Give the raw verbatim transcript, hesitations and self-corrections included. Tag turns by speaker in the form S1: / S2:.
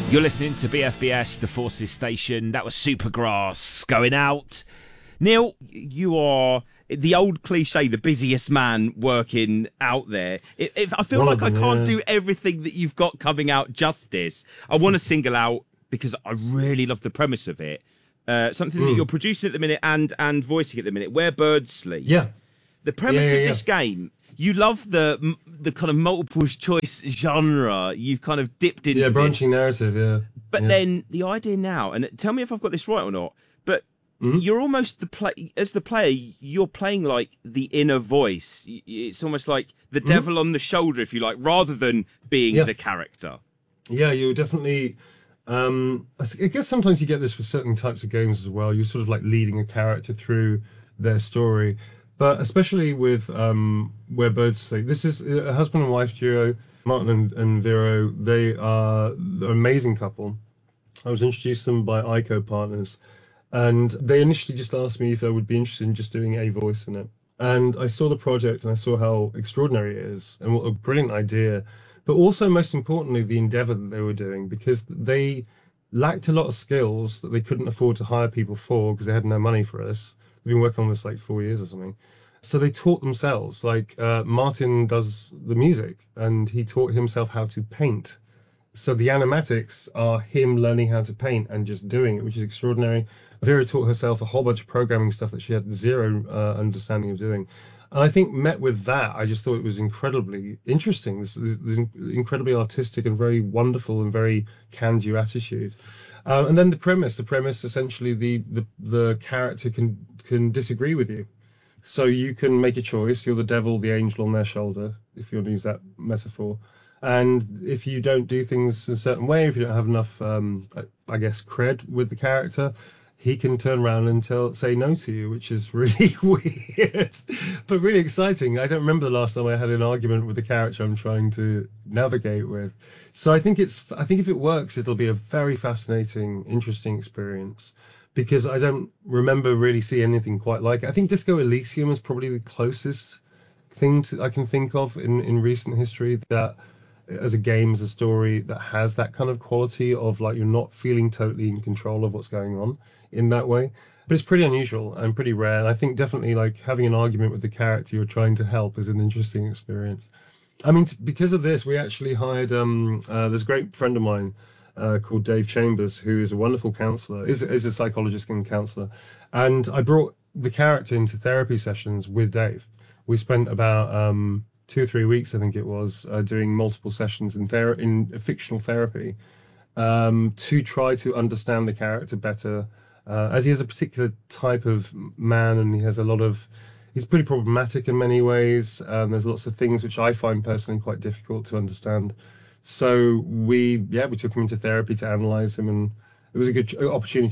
S1: You're listening to B F B S, the Forces Station. That was Supergrass going out. Neil, you are the old cliche, the busiest man working out there. If, if I feel
S2: One
S1: like
S2: of them,
S1: I can't
S2: yeah.
S1: do everything that you've got coming out justice, I want to single out, because I really love the premise of it, uh, something that
S2: Mm.
S1: you're producing at the minute and and voicing at the minute, Where Birds Sleep.
S2: Yeah.
S1: The premise
S2: Yeah, yeah,
S1: of
S2: yeah.
S1: this game, you love the the kind of multiple choice genre. You've kind of dipped into
S2: Yeah, branching
S1: this.
S2: narrative, yeah.
S1: But
S2: yeah.
S1: then the idea now, and tell me if I've got this right or not, but
S2: Mhm.
S1: you're almost the play as the player, you're playing like the inner voice. Y- It's almost like the devil on the shoulder, if you like, rather than being
S2: Yeah.
S1: the character.
S2: Yeah, you definitely. Um, I s- I guess sometimes you get this with certain types of games as well. You're sort of like leading a character through their story, but especially with um, Where Birds Sleep. This is a husband and wife duo, Martin and, and Vero. They are an amazing couple. I was introduced to them by ICO partners, and they initially just asked me if I would be interested in just doing a voice in it. And I saw the project and I saw how extraordinary it is and what a brilliant idea, but also most importantly, the endeavor that they were doing, because they lacked a lot of skills that they couldn't afford to hire people for because they had no money for us. We've been working on this like four years or something. So they taught themselves. Like uh, Martin does the music and he taught himself how to paint. So the animatics are him learning how to paint and just doing it, which is extraordinary. Vera taught herself a whole bunch of programming stuff that she had zero uh, understanding of doing. And I think met with that, I just thought it was incredibly interesting. This, this, this incredibly artistic and very wonderful and very can-do attitude. Um, and then the premise, the premise essentially the, the, the character can, can disagree with you. So you can make a choice. You're the devil, the angel on their shoulder, if you want to use that metaphor. And if you don't do things a certain way, if you don't have enough, um, I guess, cred with the character, he can turn around and tell, say no to you, which is really weird, but really exciting. I don't remember the last time I had an argument with the character I'm trying to navigate with. So I think it's, I think if it works, it'll be a very fascinating, interesting experience, because I don't remember really see anything quite like it. I think Disco Elysium is probably the closest thing to, I can think of in, in recent history that, as a game, as a story that has that kind of quality of like you're not feeling totally in control of what's going on in that way. But it's pretty unusual and pretty rare. And I think definitely like having an argument with the character you're trying to help is an interesting experience. I mean, t- because of this, we actually hired, um, uh, there's a great friend of mine uh, called Dave Chambers, who is a wonderful counselor, is, is a psychologist and counselor. And I brought the character into therapy sessions with Dave. We spent about, um, two or three weeks, I think it was, uh, doing multiple sessions in ther- in fictional therapy um, to try to understand the character better, uh, as he has a particular type of man and he has a lot of, he's pretty problematic in many ways. Um, there's lots of things which I find personally quite difficult to understand. So we, yeah, we took him into therapy to analyze him, and it was a good opportunity